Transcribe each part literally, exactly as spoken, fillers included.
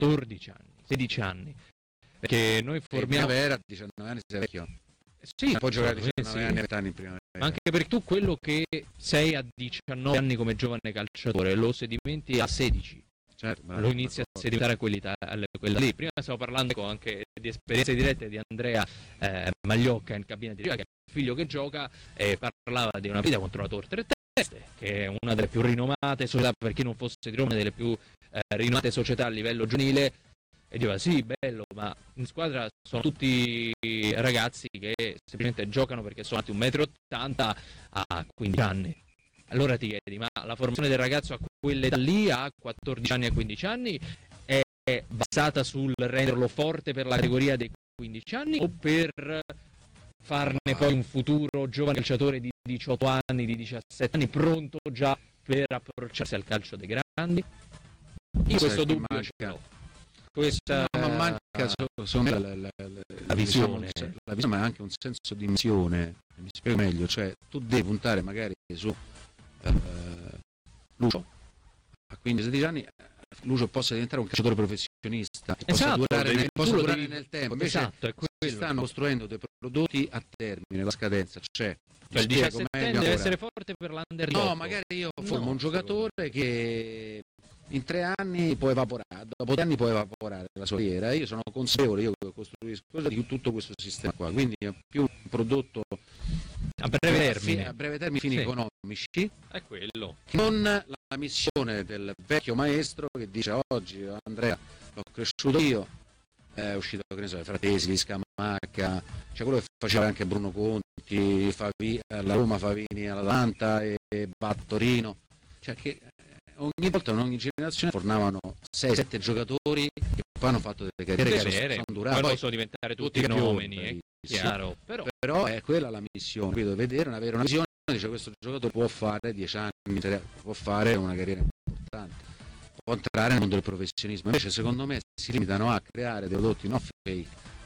quattordici anni, sedici anni, perché noi formiamo... Primavera, diciannove anni sei vecchio. Sì, può giocare diciannove sì. anni, venti anni in primavera. Ma anche perché tu quello che sei a diciannove anni come giovane calciatore lo sedimenti a sedici. Certo, lo inizi a sedimentare quell'età, quella lì. Prima stavo parlando anche di esperienze dirette di Andrea eh, Magliocca in cabina di regia, che è il figlio che gioca, e parlava di una partita contro la Tor Tre Teste, che è una delle più rinomate società, per chi non fosse di Roma, delle più eh, rinomate società a livello giovanile, e diceva sì, bello, ma in squadra sono tutti ragazzi che semplicemente giocano perché sono alti un metro e ottanta a quindici anni. Allora ti chiedi, ma la formazione del ragazzo a quell'età lì, a quattordici anni a quindici anni, è basata sul renderlo forte per la categoria dei quindici anni o per farne poi un futuro giovane calciatore di diciotto anni, di diciassette anni, pronto già per approcciarsi al calcio dei grandi? In questo dubbio ce l'ho. Questa no, ma manca so, so, la, la, la, la visione, diciamo, la visione, ma anche un senso di missione. Mi spiego meglio, cioè tu devi puntare magari su Uh, Lucio a quindici sedici anni, Lucio possa diventare un calciatore professionista, che esatto, possa durare, devi, nel, possa durare devi, nel tempo. Invece esatto, è si stanno costruendo dei prodotti a termine, la scadenza c'è, cioè il diciassettenne deve essere forte per l'Under no, magari io formo no, un giocatore che in tre anni può evaporare, dopo tre anni può evaporare la sua carriera. Io sono consapevole, io costruisco di tutto questo sistema qua, quindi è più un prodotto a breve termine, a breve termine, fini sì. economici, è quello. Non la missione del vecchio maestro che dice oggi Andrea l'ho cresciuto io, è uscito, che ne so, Fratesi, Scamacca, cioè quello che faceva anche Bruno Conti, Favi, la Roma, Favini all'Atalanta e Battorino, cioè che ogni volta in ogni generazione formavano sei sette giocatori che poi hanno fatto delle carriere che sono, sono durate, poi poi possono diventare tutti fenomeni, è chiaro, però... però è quella la missione, quindi vedere, avere una visione, dice questo giocatore può fare dieci anni, può fare una carriera importante, può entrare nel mondo del professionismo. Invece secondo me si limitano a creare dei prodotti non fake,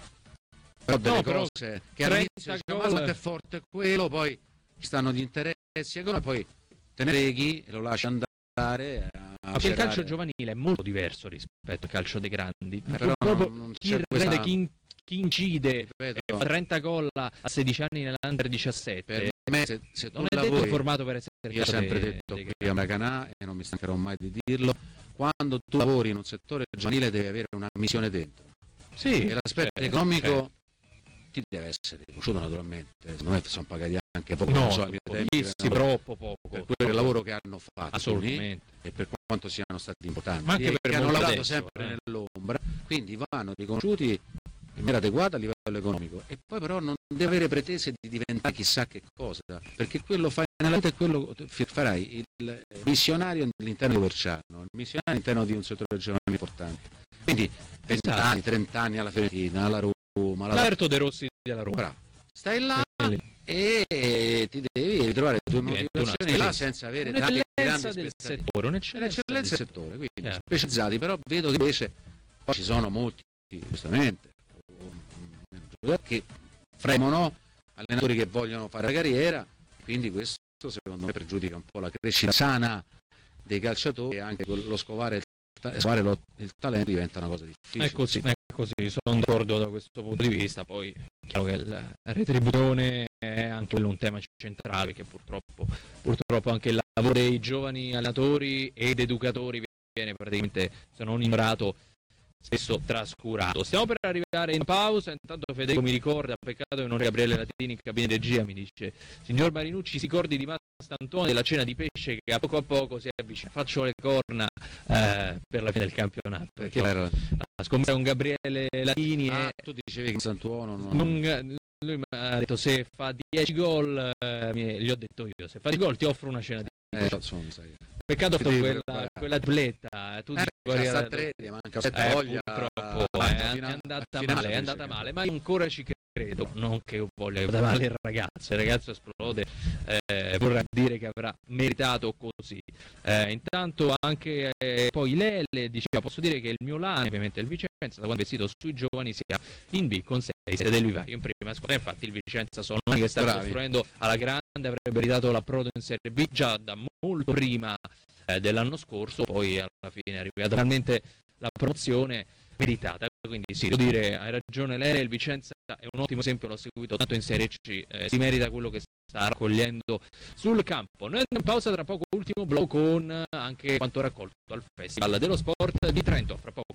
però delle no, cose però che all'inizio dicono ma quanto è forte quello, poi ci stanno gli interessi e poi te ne freghi e lo lasci andare. Perché il calcio giovanile è molto diverso rispetto al calcio dei grandi, eh, però proprio non, non chi, c'è questa... chi, chi incide e fa trenta gol a sedici anni nell'Under diciassette, per me se, se tu non è lavori, detto formato per essere io ho sempre dei, detto dei qui a Maracanã e non mi stancherò mai di dirlo, quando tu lavori in un settore giovanile devi avere una missione dentro, sì, e l'aspetto certo, economico certo. ti deve essere riconosciuto naturalmente, secondo me sono pagati anche poco, no, non so, al mio tempo, troppo poco per quello il lavoro che hanno fatto, assolutamente, e per quanto siano stati importanti, ma anche e per che hanno lavorato adesso, sempre eh. nell'ombra, quindi vanno riconosciuti in maniera adeguata a livello economico, e poi però non deve avere pretese di diventare chissà che cosa, perché quello fai nella vita e quello farai il missionario all'interno di Verciano, il missionario all'interno di un settore giovanile importante, quindi venti esatto. anni, trenta anni alla Fiorentina, alla Roma, alla Alberto De Rossi della Roma. Bravo. Stai là e ti devi ritrovare le tue motivazioni là senza avere tanti grandi del settore, un'eccellenza del settore, quindi yeah. specializzati, però vedo che invece poi ci sono molti, giustamente, che fremono allenatori che vogliono fare la carriera, quindi questo secondo me pregiudica un po' la crescita sana dei calciatori, e anche lo scovare il, scovare lo, il talento diventa una cosa difficile. È così, è così, sono d'accordo da questo punto di vista. Poi è chiaro che la retribuzione è anche un tema centrale, che purtroppo, purtroppo anche il lavoro dei giovani allenatori ed educatori viene praticamente, se non ignorato, spesso trascurato. Stiamo per arrivare in pausa, intanto Federico mi ricorda, peccato che non è Gabriele Latini in cabina di regia, mi dice: signor Marinucci, si ricordi di Mastantone della cena di pesce che a poco a poco si avvicina, faccio le corna eh, per la fine del campionato, perché la scommessa con Gabriele Latini ah, è... tu dicevi che Santuono non... non... lui mi ha detto se fa dieci gol, eh, gli ho detto io, se fa dieci gol ti offro una cena di pesce. Eh, insomma, sai. Peccato per quella, quella tabletta, tu eh, sta tre, manca sette eh, voglia, purtroppo eh, è, è andata male, è andata male, ma io ancora ci credo, non che io voglia che vada male il ragazzo, il ragazzo esplode, eh, vorrà dire che avrà meritato così. Eh, intanto anche eh, poi Lele diceva: posso dire che il Miolano, ovviamente il Vicenza, da quando è vestito sui giovani, sia in B con sei sede lui va in prima squadra. Infatti il Vicenza sono anni che sta Bravi. costruendo alla grande, avrebbe ridato l'approdo in Serie B già da molto prima eh, dell'anno scorso, poi alla fine è arrivato talmente la promozione meritata. Quindi sì, devo dire, hai ragione Lele, il Vicenza è un ottimo esempio, l'ho seguito tanto in Serie C, eh, si merita quello che sta raccogliendo sul campo. Noi andiamo in pausa, tra poco ultimo blocco con anche quanto raccolto al Festival dello Sport di Trento, fra poco.